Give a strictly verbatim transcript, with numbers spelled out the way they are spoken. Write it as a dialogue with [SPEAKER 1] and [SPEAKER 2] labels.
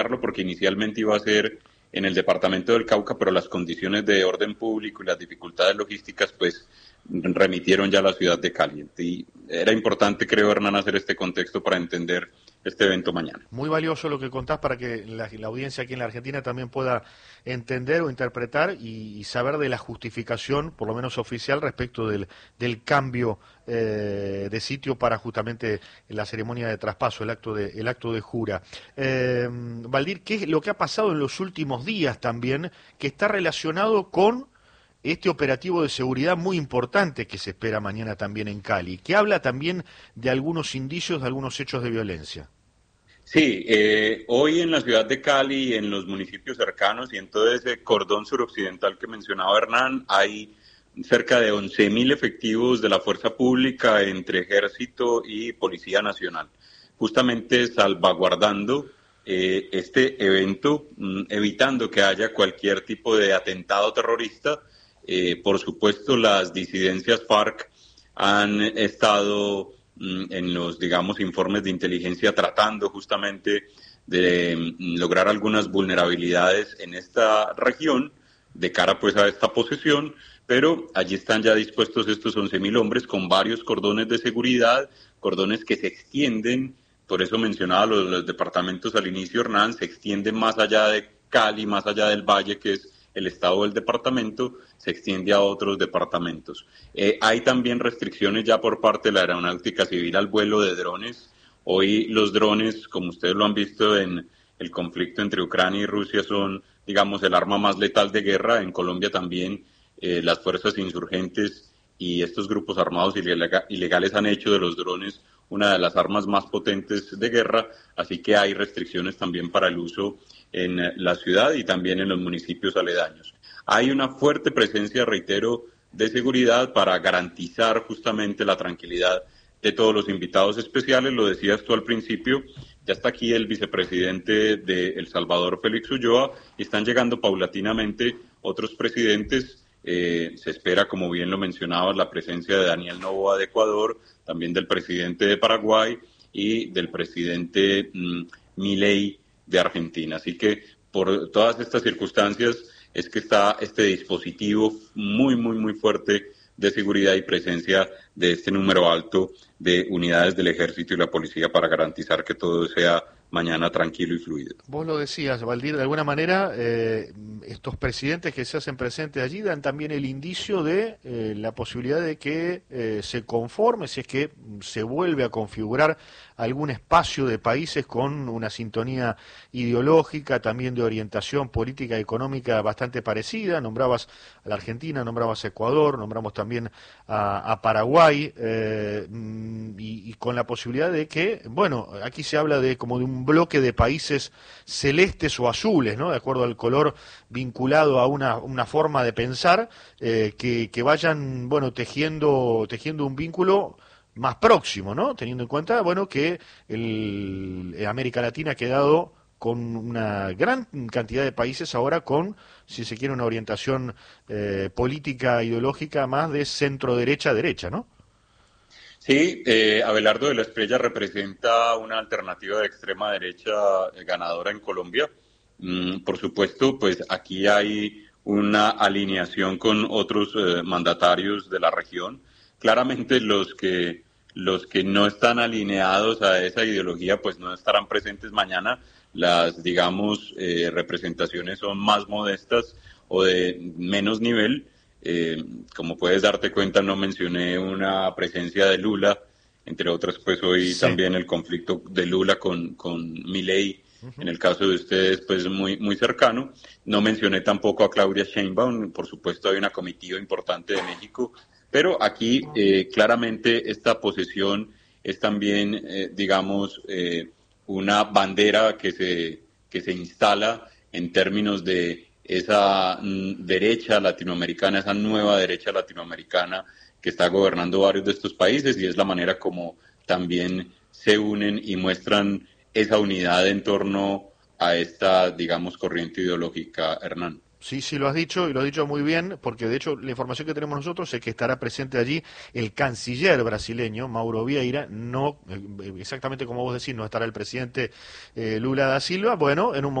[SPEAKER 1] porque inicialmente iba a ser en el departamento del Cauca, pero las condiciones de orden público y las dificultades logísticas pues remitieron ya a la ciudad de Cali. Y era importante, creo, Hernán, hacer este contexto para entender este evento mañana.
[SPEAKER 2] Muy valioso lo que contás para que la, la audiencia aquí en la Argentina también pueda entender o interpretar y, y saber de la justificación, por lo menos oficial, respecto del, del cambio eh, de sitio para justamente la ceremonia de traspaso, el acto de, el acto de jura. Eh, Valdir, ¿qué es lo que ha pasado en los últimos días también, que está relacionado con este operativo de seguridad muy importante que se espera mañana también en Cali, que habla también de algunos indicios, de algunos hechos de violencia?
[SPEAKER 1] Sí, eh, hoy en la ciudad de Cali, en los municipios cercanos y en todo ese cordón suroccidental que mencionaba Hernán, hay cerca de once mil efectivos de la fuerza pública entre Ejército y Policía Nacional, justamente salvaguardando eh, este evento, mm, evitando que haya cualquier tipo de atentado terrorista. Eh, por supuesto, las disidencias FARC han estado mm, en los, digamos, informes de inteligencia tratando justamente de mm, lograr algunas vulnerabilidades en esta región de cara pues a esta posesión, pero allí están ya dispuestos estos once mil hombres con varios cordones de seguridad, cordones que se extienden, por eso mencionaba los, los departamentos al inicio, Hernán, se extienden más allá de Cali, más allá del valle, que es el estado del departamento, se extiende a otros departamentos. Eh, hay también restricciones ya por parte de la Aeronáutica Civil al vuelo de drones. Hoy los drones, como ustedes lo han visto en el conflicto entre Ucrania y Rusia, son, digamos, el arma más letal de guerra. En Colombia también eh, las fuerzas insurgentes y estos grupos armados ilega- ilegales han hecho de los drones una de las armas más potentes de guerra, así que hay restricciones también para el uso en la ciudad y también en los municipios aledaños. Hay una fuerte presencia, reitero, de seguridad para garantizar justamente la tranquilidad de todos los invitados especiales. Lo decías tú al principio, ya está aquí el vicepresidente de El Salvador, Félix Ulloa, y están llegando paulatinamente otros presidentes. Eh, se espera, como bien lo mencionabas, la presencia de Daniel Noboa de Ecuador, también del presidente de Paraguay y del presidente mm, Milei de Argentina. Así que por todas estas circunstancias es que está este dispositivo muy, muy, muy fuerte de seguridad y presencia de este número alto de unidades del Ejército y la Policía para garantizar que todo sea mañana tranquilo y fluido.
[SPEAKER 2] Vos lo decías, Valdir, de alguna manera eh, estos presidentes que se hacen presentes allí dan también el indicio de eh, la posibilidad de que eh, se conforme, si es que se vuelve a configurar algún espacio de países con una sintonía ideológica, también de orientación política y económica bastante parecida. Nombrabas a la Argentina, nombrabas a Ecuador, nombramos también a, a Paraguay, eh, y, y con la posibilidad de que, bueno, aquí se habla de como de un bloque de países celestes o azules, ¿no? De acuerdo al color vinculado a una, una forma de pensar, eh, que, que vayan, bueno, tejiendo, tejiendo un vínculo más próximo, ¿no? Teniendo en cuenta, bueno, que el, el América Latina ha quedado con una gran cantidad de países ahora con, si se quiere, una orientación eh, política, ideológica más de centro-derecha-derecha, ¿no?
[SPEAKER 1] Sí, eh, Abelardo de la Espriella representa una alternativa de extrema derecha eh, ganadora en Colombia. Mm, por supuesto, pues aquí hay una alineación con otros eh, mandatarios de la región. Claramente los que los que no están alineados a esa ideología, pues no estarán presentes mañana. Las, digamos, eh, representaciones son más modestas o de menos nivel. Eh, como puedes darte cuenta, no mencioné una presencia de Lula, entre otras, pues hoy
[SPEAKER 2] Sí.
[SPEAKER 1] también el conflicto de Lula con, con Milei,
[SPEAKER 2] Uh-huh.
[SPEAKER 1] en el caso de ustedes, pues muy, muy cercano. No mencioné tampoco a Claudia Sheinbaum, por supuesto hay una comitiva importante de México, pero aquí eh, claramente esta posesión es también, eh, digamos, eh, una bandera que se, que se instala en términos de esa mm, derecha latinoamericana, esa nueva derecha latinoamericana que está gobernando varios de estos países, y es la manera como también se unen y muestran esa unidad en torno a esta, digamos, corriente ideológica, Hernán.
[SPEAKER 2] Sí, sí, lo has dicho y lo has dicho muy bien, porque de hecho la información que tenemos nosotros es que estará presente allí el canciller brasileño, Mauro Vieira, no, eh, exactamente como vos decís, no estará el presidente eh, Lula da Silva, bueno, en un